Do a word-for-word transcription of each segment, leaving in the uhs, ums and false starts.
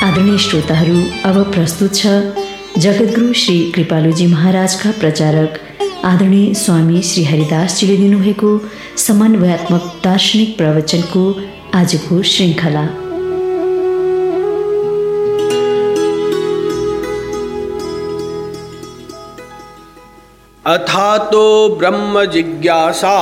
आदरणीय श्रोताहरू, अब प्रस्तुत छ जगद्गुरु श्री कृपालुजी महाराजका प्रचारक आदरणीय स्वामी श्री हरिदासजीले दिनुभएको समन्वयात्मक दार्शनिक प्रवचनको आजको श्रृङ्खला। अथातो ब्रह्म जिज्ञासा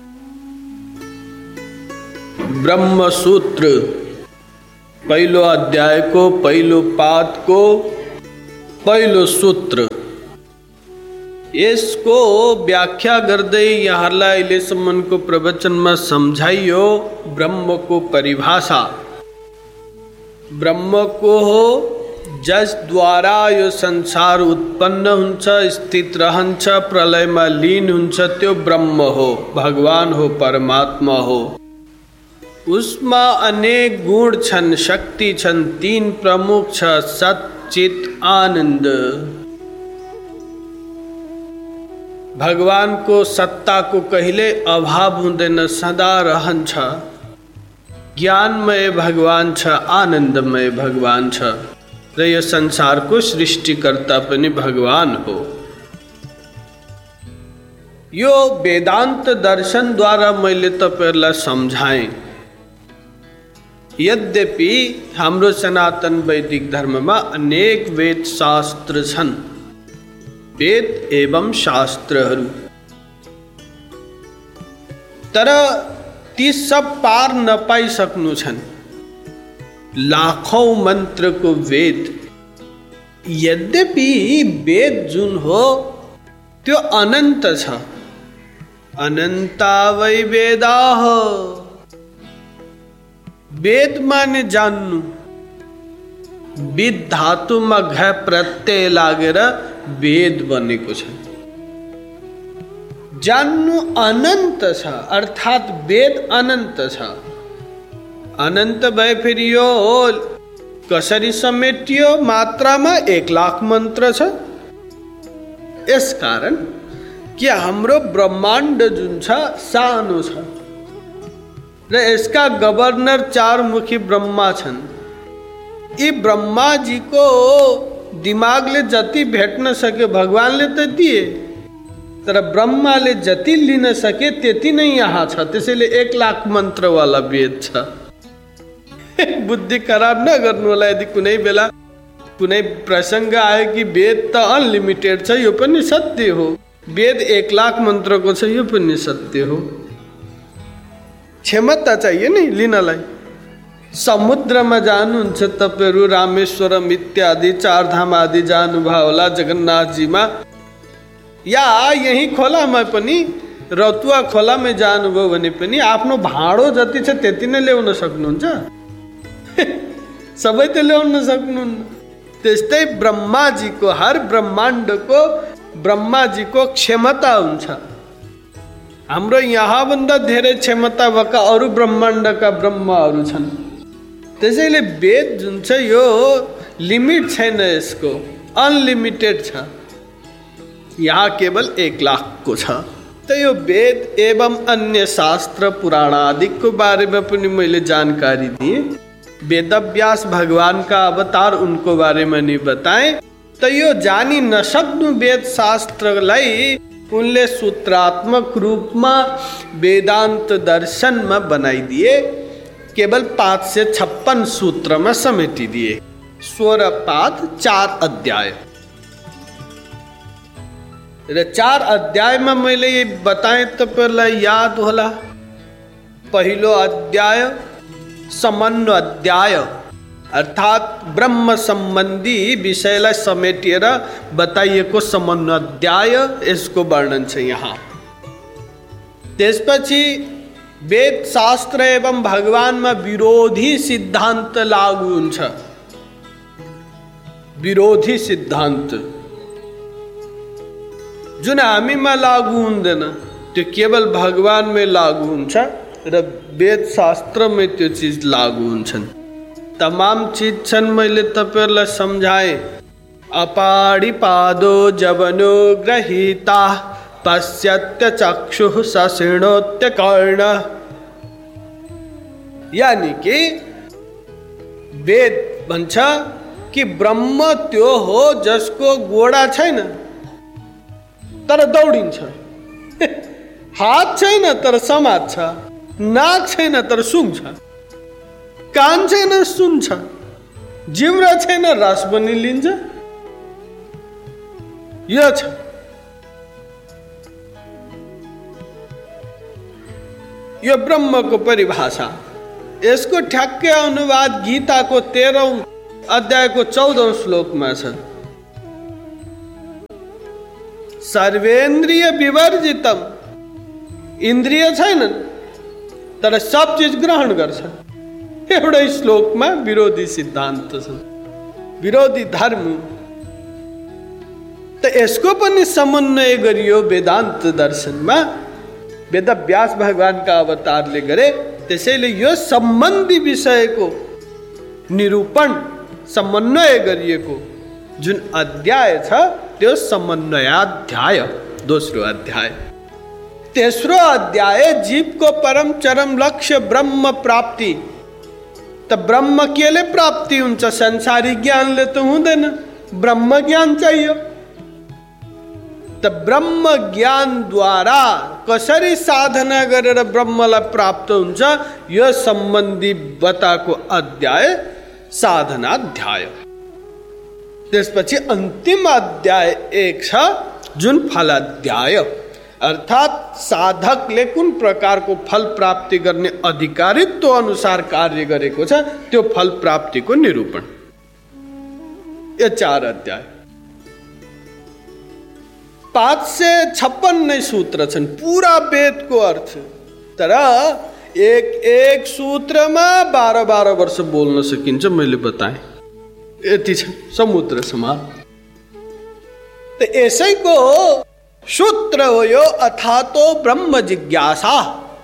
ब्रह्म सूत्र पहिलो अध्याय को पहिलो पाद को पहिलो सूत्र यसको व्याख्या गर्दै यहाँलाई अहिलेसम्मको प्रवचनमा सम्झाइयो ब्रह्मको परिभाषा। ब्रह्मको हो जसद्वारा यो संसार उत्पन्न हुन्छ, स्थित रहन्छ, प्रलयमा लीन हुन्छ, त्यो ब्रह्म हो, भगवान हो, परमात्मा हो। उसमा अनेक गुण छन्, शक्ति छन्, तीन प्रमुख छ, सत, चित, आनन्द। भगवानको सत्ताको कहिले अभाव हुँदैन, सदा रहन्छ। ज्ञानमय भगवान छ, आनन्दमय भगवान छ र यो संसारको सृष्टिकर्ता पनि भगवान हो। यो वेदान्त दर्शनद्वारा मैले तपाईहरुलाई सम्झाएँ। यद्यपि हाम्रो सनातन वैदिक धर्ममा अनेक वेद शास्त्र छन्, वेद एवं शास्त्रहरू, तर ती सब पार नपाइसक्नु छन्। लाखौं मन्त्रको वेद, यद्यपि वेद जुन हो त्यो अनन्त छ। अनन्ता वै वेदाः, वेद माने जान्नु। विद धातुमा घ प्रत्यय लागेर वेद बनेको छ। जान्नु अनन्त छ, अर्थात् वेद अनन्त छ। अनंत भए फेरि यो कसरी समेटियो? मात्रामा एक लाख मन्त्र छ। यस कारण कि हाम्रो ब्रह्माण्ड जुन छ सानो छ र यसका गभर्नर चार मुखी ब्रह्मा छन्। यी ब्रह्माजीको दिमागले जति भेट्न सक्यो भगवानले त दिए, तर ब्रह्माले जति लिन सके त्यति नै यहाँ छ। त्यसैले एक लाख मन्त्रवाला वेद छ। बुद्धि खराब नगर्नु होला। यदि कुनै बेला कुनै प्रसङ्ग आयो कि वेद त अनलिमिटेड छ, यो पनि सत्य हो। वेद एक लाख मन्त्रको छ, यो पनि सत्य हो। क्षमता चाहिए नि लिनलाई। समुद्रमा जानुहुन्छ तपाईहरु, रामेश्वरम इत्यादि चारधाम आदि जानुभयो होला जगन्नाथजीमा, या यही खोलामा पनि रतुवा खोलामा जानुभयो भने पनि आफ्नो भाँडो जति छ त्यति नै ल्याउन सक्नुहुन्छ? सबै त ल्याउन सक्नुहुन्न। त्यस्तै ब्रह्माजीको, हर ब्रह्माण्डको ब्रह्माजीको क्षमता हुन्छ। हाम्रो यहाँभन्दा धेरै क्षमता भएका अरू ब्रह्माण्डका ब्रह्माहरू छन्। त्यसैले वेद जुन छ यो लिमिट छैन, यसको अनलिमिटेड छ। यहाँ केवल एक लाखको छ। त यो वेद एवं अन्य शास्त्र पुराण आदिको बारेमा पनि मैले जानकारी दिएँ। वेदव्यास भगवान का अवतार, उनको बारे में नहीं बताए। तो यो जानी नसक्नु वेद शास्त्रलाई उनले सूत्रात्मक रूप में वेदांत दर्शन में बनाइदिए। केवल पाँच से छप्पन सूत्र में समेटी दिए। सोलह पाद, चार अध्याय र चार अध्याय में मैले ये बताएं तो पहले याद होला। पहिलो अध्याय समन्वय अध्याय, अर्थात ब्रह्म संबंधी विषयलाई समेटिएर बताइएको समन्वय अध्याय, यसको वर्णन छ यहाँ। त्यसपछि वेद शास्त्र एवं भगवानमा विरोधी सिद्धान्त लागू हुन्छ। विरोधी सिद्धान्त जुन हामीमा लागू हुँदैन, त्यो केवल भगवानमै लागू हुन्छ र वेद शास्त्रमै त्यो चीज लागू हुन्छन्। तमाम चीज छन्, मैले तपाईहरुलाई सम्झाएँ। अपाडि पादो जवनो ग्रहीता पश्यत्य चक्षुः सशृणोत्य कर्ण। यानी कि वेद भन्छ कि ब्रह्म त्यो हो जसको गोडा छैन तर दौडिन्छ, हात छैन तर समाज छ, नाक छैन तर सुँग्छ, कान छैन सुन्छ, जिब्रा छैन रस पनि लिन्छ। यो छ यो ब्रह्मको परिभाषा। यसको ठ्याक्कै अनुवाद गीताको तेह्रौं अध्यायको चौधौं श्लोकमा छ। सर्वेन्द्रिय विवर्जितम, इन्द्रिय छैनन् तर सब चिज ग्रहण गर्छ। एउटै श्लोकमा विरोधी सिद्धान्त छ, विरोधी धर्म। त यसको पनि समन्वय गरियो वेदान्त दर्शनमा, वेदव्यास भगवानका अवतारले गरे। त्यसैले यो सम्बन्धी विषयको निरूपण समन्वय गरिएको जुन अध्याय छ त्यो समन्वयाध्याय दोस्रो अध्याय। तेस्रो अध्याय जीवको परम चरम लक्ष्य ब्रह्म प्राप्ति। त ब्रह्म केले प्राप्ति हुन्छ? संसारी ज्ञानले त हुँदैन, ब्रह्म ज्ञान चाहियो। त ब्रह्म ज्ञान द्वारा कसरी साधना गरेर ब्रह्मलाई प्राप्त हुन्छ, यो सम्बन्धी बताको अध्याय साधनाध्याय। त्यसपछि अन्तिम अध्याय एक छ जुन फलाध्याय, अर्थात साधकले कुन प्रकारको फल प्राप्ति गर्ने अधिकारित्व अनुसार कार्य गरेको छ त्यो फल प्राप्तिको निरूपण। यो चार अध्याय। पाँच से छप्पन नै सूत्र छन् पूरा वेदको अर्थ, तर एक एक सूत्रमा बाह्र बाह्र वर्ष बोल्न सकिन्छ। मैले बताएँ यति छ समुद्र समान। त यसैको सूत्र हो यो अथातो ब्रह्म जिज्ञासा,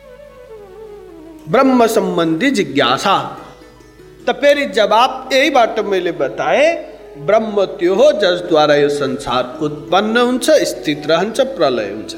ब्रह्म सम्बन्धी जिज्ञासा। त फेरि जवाब यहीबाट मैले बताए, ब्रह्म त्यो हो जसद्वारा यो संसार उत्पन्न हुन्छ, स्थित रहन्छ, प्रलय हुन्छ।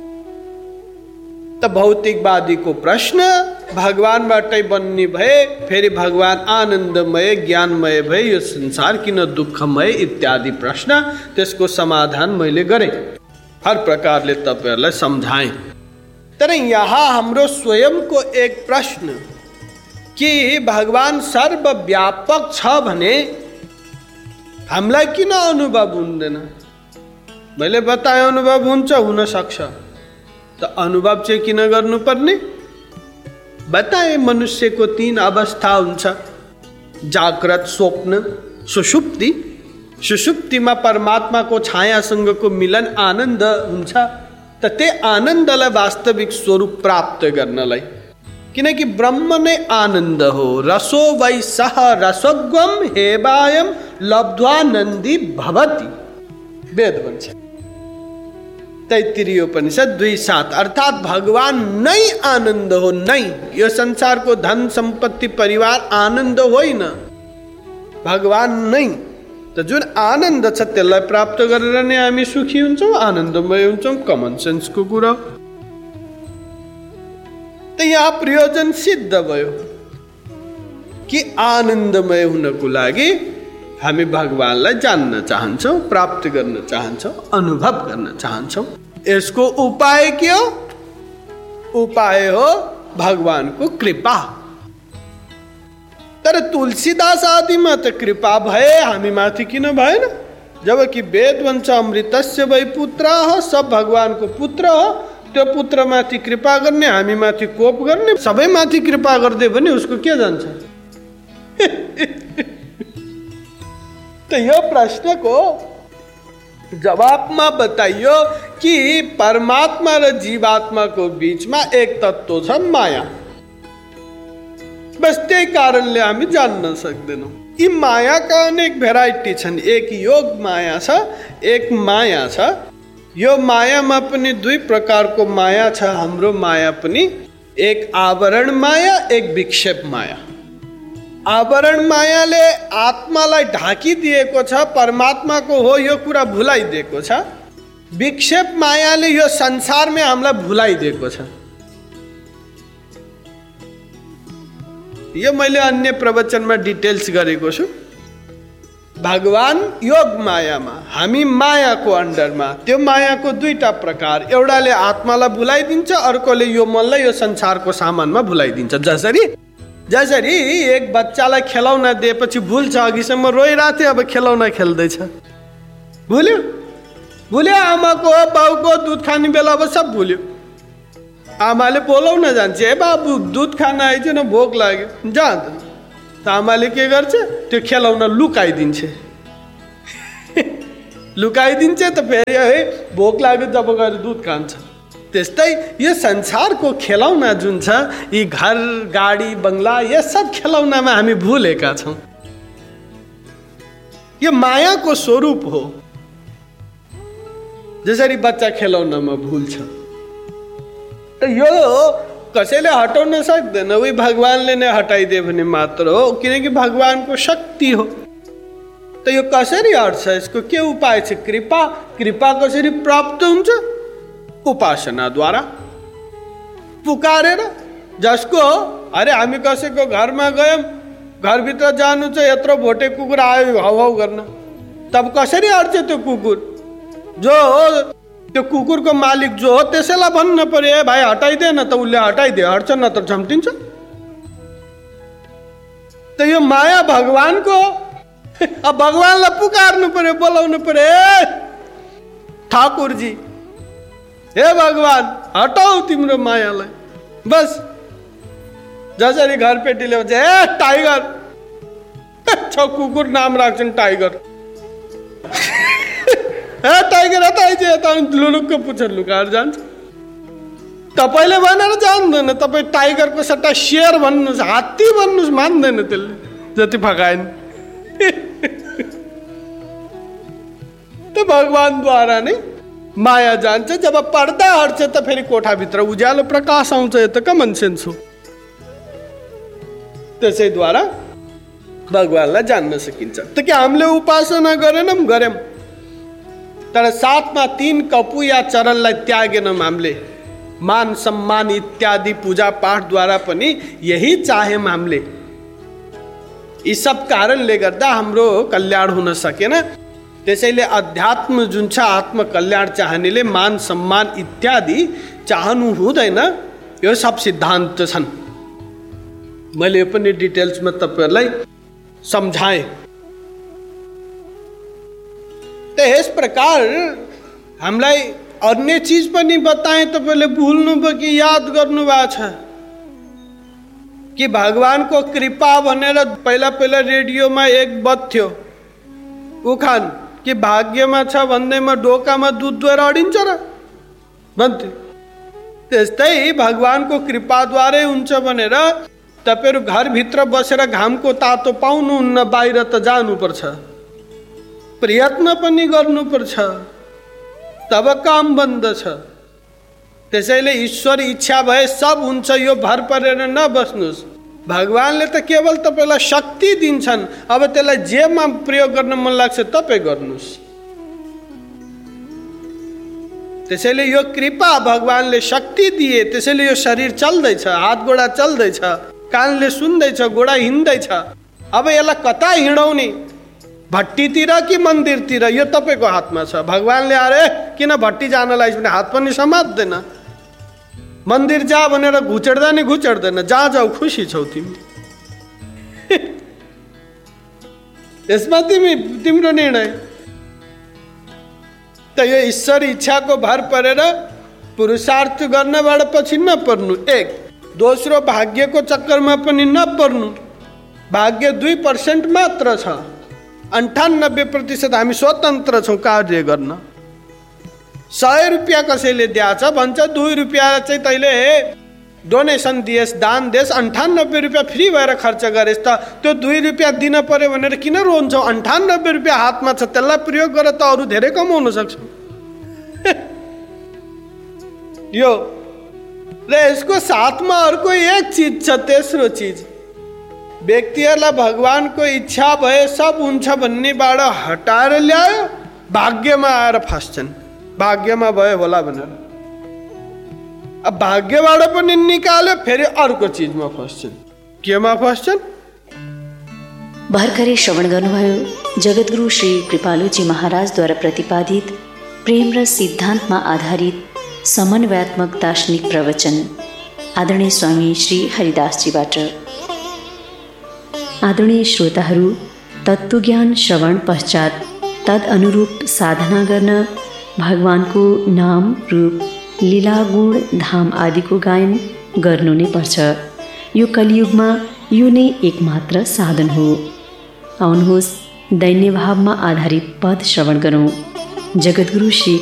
त भौतिकवादीको प्रश्न भगवानबाटै बन्ने भए फेरि भगवान आनन्दमय ज्ञानमय भए यो संसार किन दुःखमय इत्यादि प्रश्न, त्यसको समाधान मैले गरेँ, हर प्रकारले तपाईहरुलाई सम्झाएँ। तर यहाँ हाम्रो स्वयंको एक प्रश्न कि भगवान सर्वव्यापक छ भने हामीलाई किन अनुभव हुँदैन? मैले बताएँ अनुभव हुन्छ, हुन सक्छ। त अनुभव चाहिँ किन गर्नुपर्ने? बताएँ मनुष्यको तीन अवस्था हुन्छ, जाग्रत, स्वप्न, सुषुप्ति। सुषुप्तिमा परमात्माको छायासँगको मिलन आनन्द हुन्छ। त त्यो आनन्दलाई वास्तविक स्वरूप प्राप्त गर्नलाई, किनकि ब्रह्म नै आनन्द हो। रसो वै सह रसोग्वम हेवायम लब्ध्वा नन्दी भवति, वेद भन्छ तैत्तिरीय उपनिषद दुई सात। अर्थात भगवान नै आनन्द हो। नै यो संसारको धन सम्पत्ति परिवार आनन्द होइन, भगवान नै। त जुन आनन्द छ त्यसलाई प्राप्त गरेर नै हामी सुखी हुन्छौँ, आनन्दमय हुन्छौँ। कमन सेन्सको कुरा। त यहाँ प्रयोजन सिद्ध भयो कि आनन्दमय हुनको लागि हामी भगवानलाई जान्न चाहन्छौँ, प्राप्त गर्न चाहन्छौँ, अनुभव गर्न चाहन्छौँ। यसको उपाय के हो? उपाय हो भगवानको कृपा। तर तुलसीदास आदिमा त कृपा भए, हामी माथि किन भएन? जबकि वेद भन्छ अमृतस्य वै पुत्रः, सब भगवानको पुत्र हो। त्यो पुत्र माथि कृपा गर्ने, हामी माथि कोप गर्ने, सबै माथि कृपा गर्दै भने उसको के जान्छ? तो यह प्रश्न को जवाबमा बताइयो कि परमात्मा र जीवात्मा को बीच में एक तत्व छ माया। बस त्यही कारणले हामी जान्न सक्दैनौं। यी माया का अनेक भेराइटी छन्। एक योग माया छ, एक माया छ। यो मायामा पनि दुई प्रकारको माया छ। हाम्रो माया पनि एक आवरण माया, एक विक्षेप माया। आवरण मायाले आत्मालाई ढाकिदिएको छ, परमात्माको हो यो कुरा भुलाइदिएको छ। विक्षेप मायाले यो संसारमै हामीलाई भुलाइदिएको छ। यो मैले अन्य प्रवचनमा डिटेल्स गरेको छु, भगवान योग मायामा, हामी मायाको अन्डरमा। त्यो मायाको दुईटा प्रकार, एउटाले आत्मालाई भुलाइदिन्छ, अर्कोले यो मनलाई यो संसारको सामानमा भुलाइदिन्छ। जसरी जसरी एक बच्चालाई खेलौना दिएपछि भुल्छ, अघिसम्म रोइरहेको थियो, अब खेलौना खेल्दैछ, भुल्यो भुल्यो आमाको बाउको दुध खाने बेला अब सब भुल्यो। आमाले बोलाउन जान्छ, ए बाबु दुध खान आइज न, भोक लाग्यो, जाँद। आमाले के गर्छ, त्यो खेलौना लुकाइदिन्छ लुकाइदिन्छ त फेरि है भोक लाग्यो जब गएर दुध खान्छ। त्यस्तै यो संसारको खेलौना जुन छ, यी घर गाडी बङ्गला, यो सब खेलौनामा हामी भुलेका छौँ। यो मायाको स्वरूप हो। जसरी बच्चा खेलौनामा भुल्छ, त यो कसैले हटाउन सक्दैन, उही भगवानले नै हटाइदियो भने मात्र हो, किनकि भगवानको शक्ति हो। त यो कसरी हट्छ, यसको के उपाय छ? कृपा। कृपा कसरी प्राप्त हुन्छ? उपासनाद्वारा, पुकारेर। जसको अरे हामी कसैको घरमा गयौँ, घरभित्र जानु छ, यत्रो भोटे कुकुर आयो हौ हौ गर्न, तब कसरी हट्छ त्यो कुकुर? जो हो त्यो कुकुरको मालिक जो हो त्यसैलाई भन्नु पर्यो, ए भाइ हटाइदे न, त उसले हटाइदियो, हट्छ न त झम्टिन्छ। त यो माया भगवानको, अब भगवानलाई पुकार्नु पर्यो, बोलाउनु पर्यो, ए ठाकुरजी, हे भगवान हटाऊ तिम्रो मायालाई। बस जसरी घरपेटीले भन्छ, ए टाइगर, छ कुकुर नाम राख्छन् टाइगर, ए टाइगर यता आइज, यता लुलुक्क पुछ लुकाएर जान्छ। तपाईँले भनेर जान्दैन, तपाईँ टाइगरको सट्टा शेर भन्नुहोस्, हात्ती भन्नुहोस्, मान्दैन त्यसले, जति फकाएन। त भगवानद्वारा नै माया जान्छ। जब पर्दा हट्छ त फेरि कोठाभित्र उज्यालो प्रकाश आउँछ। यो त कमन सेन्स हो। त्यसैद्वारा भगवानलाई जान्न सकिन्छ। त के हामीले उपासना गरेनौँ? गऱ्यौँ, तर साथमा तीन कपु या चरणलाई त्यागेनौँ हामीले। मान सम्मान इत्यादि पूजा पाठद्वारा पनि यही चाह्यौँ हामीले। यी सब कारणले गर्दा हाम्रो कल्याण हुन सकेन। त्यसैले अध्यात्म जुन छ, आत्म कल्याण चाहनेले मान सम्मान इत्यादि चाहनु हुँदैन। यो सब सिद्धान्त छन्। मैले पनि डिटेल्समा तपाईँहरूलाई सम्झाएँ। त यस प्रकार हामीलाई अन्य चिज पनि बताएँ, तपाईँले भुल्नु भयो कि याद गर्नु भएको छ कि भगवानको कृपा भनेर पहिला पहिला रेडियोमा एक बज्थ्यो उखान कि भाग्यमा छ भन्दैमा डोकामा दुध दुएर अडिन्छ र भन्थ्यो। त्यस्तै भगवानको कृपाद्वारै हुन्छ भनेर तपाईँहरू घरभित्र बसेर घामको तातो पाउनुहुन्न, बाहिर त जानुपर्छ, प्रयत्न पनि गर्नुपर्छ, तब काम बन्दछ। त्यसैले ईश्वर इच्छा भए सब हुन्छ, यो भर परेर नबस्नुहोस्। भगवानले त केवल तपाईँलाई शक्ति दिन्छन्, अब त्यसलाई जेमा प्रयोग गर्न मन लाग्छ तपाईँ गर्नुहोस्। त्यसैले यो कृपा भगवानले शक्ति दिए, त्यसैले यो शरीर चल्दैछ, हात गोडा चल्दैछ, कानले सुन्दैछ, गोडा हिँड्दैछ। अब यसलाई कता हिँडाउने, भट्टीतिर कि मन्दिरतिर, यो तपाईँको हातमा छ। भगवानले अरे किन भट्टी जानलाई भने हात पनि समात्दैन, मन्दिर जा भनेर घुचेड्दा नि घुचेड्दैन, जहाँ जाऊ खुसी छौ तिमी। यसमा तिमी तिम्रो निर्णय। त यो ईश्वर इच्छाको भर परेर पुरुषार्थ गर्नबाट पछि नपर्नु। एक दोस्रो भाग्यको चक्करमा पनि नपर्नु। भाग्य दुई पर्सेन्ट मात्र छ, अन्ठानब्बे प्रतिशत हामी स्वतन्त्र छौँ कार्य गर्न। सय रुपियाँ कसैले दिएछ भन्छ, दुई रुपियाँ चाहिँ तैँले डोनेसन दिएस्, दान दिएस्, अन्ठानब्बे रुपियाँ फ्री भएर खर्च गरेस्, त त्यो दुई रुपियाँ दिन पर्यो भनेर किन रोन्छौ? अन्ठानब्बे रुपियाँ हातमा छ, त्यसलाई प्रयोग गरेर त अरू धेरै कमाउन सक्छौ। यो र यसको साथमा अर्को एक चिज छ, तेस्रो चिज, व्यक्तिहरूलाई भगवानको इच्छा भए सब हुन्छ भन्नेबाट हटाएर ल्यायो, भाग्यमा आएर फस्छन्। भाग्यमा भयो होला भनेर अब भाग्यबाट पनि निकाल्यो, फेरि अर्को चिजमा फस्छन्। केमा फस्छन्? भर्खरै श्रवण गर्नुभयो जगद्गुरु श्री कृपालुजी महाराजद्वारा प्रतिपादित प्रेम र सिद्धान्तमा आधारित समन्वयात्मक दार्शनिक प्रवचन आदरणीय स्वामी श्री हरिदासजीबाट। आदरणीय श्रोताहरू, तत्त्वज्ञान श्रवण पश्चात तद अनुरूप साधना गर्न भगवानको नाम रूप लीला गुण धाम आदिको गायन गर्नु नै पर्छ। यो कलियुगमा यो नै एकमात्र साधन हो। आउनुहोस् दैन्य भावमा आधारित पद श्रवण गरौँ। जगद्गुरु श्री